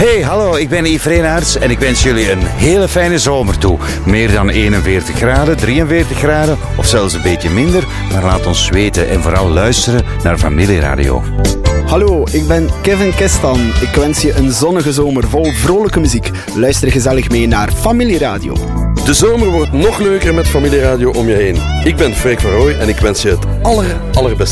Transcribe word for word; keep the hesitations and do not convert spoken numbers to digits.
Hey, hallo, ik ben Yves Reenaerts en ik wens jullie een hele fijne zomer toe. Meer dan eenenveertig graden, drieënveertig graden of zelfs een beetje minder. Maar laat ons weten en vooral luisteren naar Familieradio. Hallo, ik ben Kevin Kestan. Ik wens je een zonnige zomer vol vrolijke muziek. Luister gezellig mee naar Familieradio. De zomer wordt nog leuker met Familieradio om je heen. Ik ben Freek van Rooij en ik wens je het aller, allerbeste.